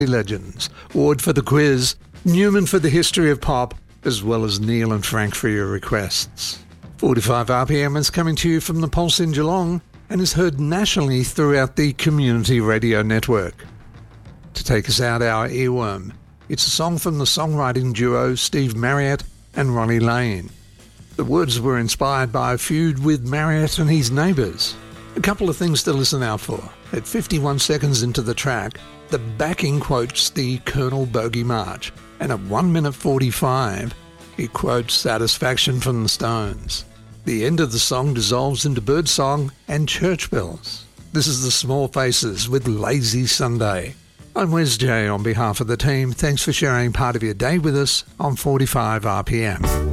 legends, Ward for the quiz, Newman for the history of pop, as well as Neil and Frank for your requests. 45 RPM is coming to you from the Pulse in Geelong and is heard nationally throughout the Community Radio Network. To take us out our earworm, it's a song from the songwriting duo Steve Marriott and Ronnie Lane. The words were inspired by a feud with Marriott and his neighbours. A couple of things to listen out for. At 51 seconds into the track, the backing quotes the Colonel Bogey March, and at 1 minute 45, it quotes Satisfaction from the Stones. The end of the song dissolves into birdsong and church bells. This is the Small Faces with Lazy Sunday. I'm Wes J on behalf of the team. Thanks for sharing part of your day with us on 45 RPM.